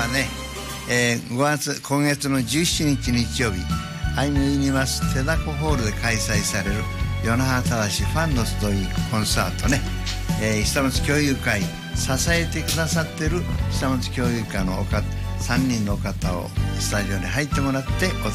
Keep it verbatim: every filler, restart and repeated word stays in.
はね、えー、ごがつ今月のじゅうしちにち日曜日、アイムユニバース手だこホールで開催される与那覇正ファンの集いコンサートね、えー、久松共友会支えてくださってる久松共友会のおかさんにんの方をスタジオに入ってもらってお